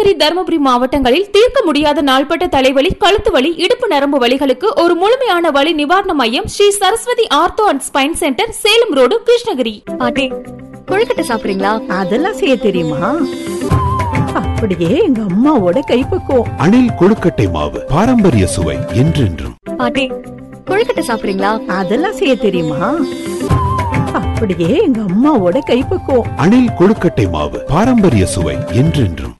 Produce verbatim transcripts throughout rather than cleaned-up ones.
கிருஷ்ணகிரி, தருமபுரி மாவட்டங்களில் தீர்க்க முடியாத நாள்பட்ட தலைவலி, கழுத்து வலி, இடுப்பு நரம்பு வலிகளுக்கு ஒரு முழுமையான வலி நிவாரண மையம் Sri Saraswati ortho and spine centre, Salem road, Krishnagiri. பாட்டி, கொழுக்கட்டை சாப்பிடுறீங்களா? அதெல்லாம் செய்ய தெரியுமா? அப்படியே எங்க அம்மாவோட கைப்பக்குவம். அணில் கொழுக்கட்டை மாவு, பாரம்பரிய சுவை என்றென்றும். பாட்டி, கொழுக்கட்டை சாப்பிடுறீங்களா? அதெல்லாம் செய்ய தெரியுமா? அப்படியே எங்க அம்மாவோட கைப்பக்குவம். அணில் கொழுக்கட்டை மாவு, பாரம்பரிய சுவை என்றென்றும்.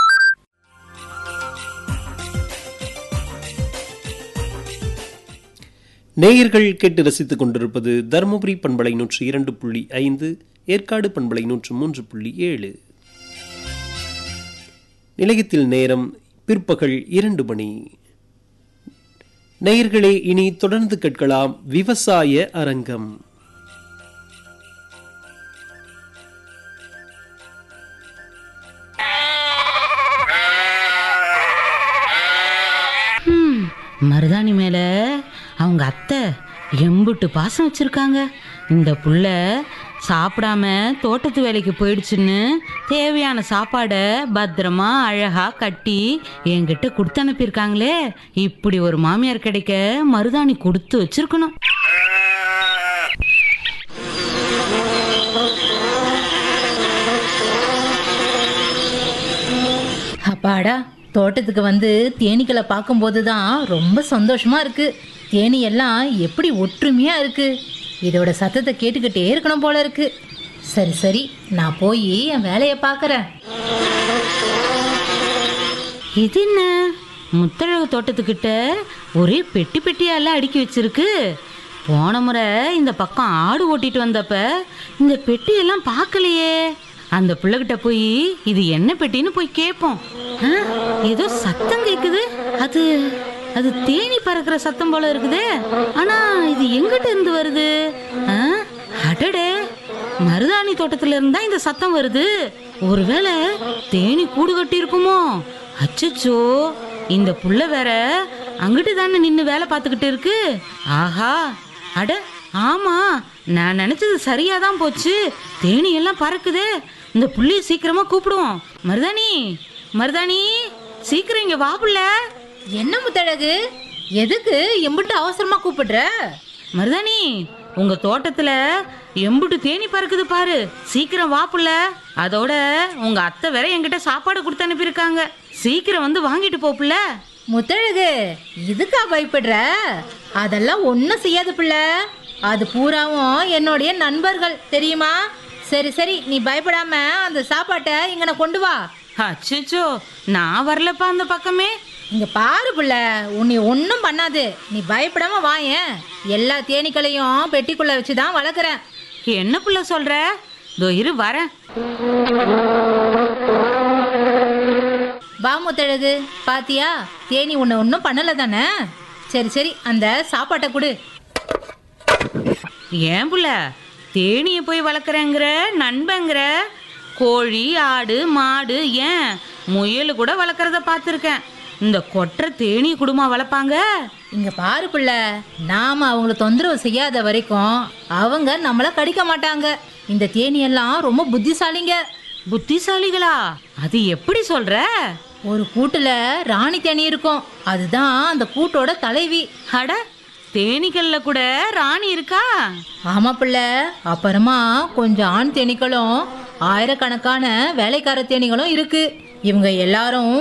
நேயர்கள் கேட்டு ரசித்துக் கொண்டிருப்பது தருமபுரி பண்பலை நூற்று இரண்டு புள்ளி ஐந்து, ஏற்காடு பண்பலை நூற்று மூன்று புள்ளி ஏழு. நிலையத்தில் நேரம் பிற்பகல் இரண்டு மணி. நேயர்களே, இனி தொடர்ந்து கேட்கலாம் விவசாய அரங்கம். மருதாணி மேல அவங்க அத்தை எம்புட்டு பாசம் வச்சிருக்காங்க. இந்த புள்ள சாப்பிடாம தோட்டத்து வேலைக்கு போயிடுச்சுன்னு தேவையான சாப்பாடை பத்திரமா அழகா கட்டி என்கிட்ட கொடுத்து அனுப்பியிருக்காங்களே. இப்படி ஒரு மாமியார் கிடைக்க மருதாணி கொடுத்து வச்சிருக்கணும். அப்பாடா, தோட்டத்துக்கு வந்து தேனீக்களை பார்க்கும்போது தான் ரொம்ப சந்தோஷமா இருக்கு. தேனி எல்லாம் எப்படி ஒற்றுமையா இருக்கு. இதோட சத்தத்தை கேட்டுக்கிட்டே இருக்கணும் போல இருக்கு. சரி சரி, நான் போய் என் வேலையை பார்க்கறேன். இது என்ன, முத்தழகு தோட்டத்துக்கிட்ட ஒரே பெட்டி பெட்டியால அடுக்கி வச்சிருக்கு. போன முறை இந்த பக்கம் ஆடு ஓட்டிட்டு வந்தப்ப இந்த பெட்டியெல்லாம் பார்க்கலையே. அந்த பிள்ளைகிட்ட போய் இது என்ன பெட்டின்னு போய் கேட்போம். ஏதோ சத்தம் கேக்குது. அது அது தேனி பறக்கிற சத்தம் போல இருக்குதே. ஆனா இது எங்கிட்ட இருந்து வருது? அடடே, மருதாணி தோட்டத்துல இருந்தா இந்த சத்தம் வருது. ஒருவேளை தேனி கூடு கட்டி இருக்குமோ? அச்சச்சோ, இந்த புள்ள வேற அங்கிட்டு தானே நின்று வேலை பார்த்துக்கிட்டு இருக்கு. ஆஹா, அட ஆமா, நான் நினைச்சது சரியாதான் போச்சு. தேனி எல்லாம் பறக்குதே. இந்த புள்ளிய சீக்கிரமா கூப்பிடுவோம். மருதாணி, மருதாணி, சீக்கிரம் இங்க வா புள்ள. என்ன முத்தழகு, எதுக்கு எம்புட்டு அவசரமா கூப்பிடுற? மருதாணி, உங்க தோட்டத்துல எம்புட்டு தேனி பறக்குது பாரு, சீக்கிரம் வா புள்ள. அதோட உங்க அத்தை வேற என்கிட்ட சாப்பாடு கொடுத்து அனுப்பியிருக்காங்க. சீக்கிரம் வந்து வாங்கிட்டு போ புள்ள. முத்தழகு, இதுக்கா பயப்படுற? அதெல்லாம் ஒன்றும் செய்யாது பிள்ளை. அது பூராவும் என்னுடைய நண்பர்கள், தெரியுமா? சரி சரி, நீ பயப்படாம அந்த சாப்பாட்டை இங்க கொண்டு வா. அச்சோ, நான் வரலப்பா அந்த பக்கமே. இங்க பாரு பிள்ளை, உன்னை ஒன்றும் பண்ணாது. நீ பயப்படாம வாயேன். எல்லா தேனீக்களையும் பெட்டிக்குள்ள வச்சுதான் வளர்க்குறேன். என்ன புள்ள சொல்ற? தோ இரு வரேன். வா முத்தழகு, பாத்தியா, தேனி உன்னை ஒன்றும் பண்ணல தானே? சரி சரி, அந்த சாப்பாட்டை கொடு. ஏன் புள்ள தேனியை போய் வளர்க்குறேங்கிற, நண்பங்கிற? கோழி, ஆடு, மாடு, ஏன் முயல் கூட வளர்க்குறத பார்த்துருக்கேன். இந்த கொற்ற தேனி குடுமா வளர்ப்பாங்க? இங்க பாரு பிள்ளை, நாம அவங்கள தொந்தரவு செய்யாத வரைக்கும் அவங்க நம்மள கடிக்க மாட்டாங்க. இந்த தேனி எல்லாம் ரொம்ப புத்திசாலிங்க. புத்திசாலிகளா? அது எப்படி சொல்ற? ஒரு கூட்டுல ராணி தேனி இருக்கும், அதுதான் அந்த கூட்டோட தலைவி. அட, தேனீக்கள்ல கூட ராணி இருக்கா? ஆமா பிள்ளை. அப்புறமா கொஞ்சம் ஆண் தேனீக்களும் ஆயிரக்கணக்கான வேலைக்கார தேனீகளும் இருக்கு. இவங்க எல்லாரும்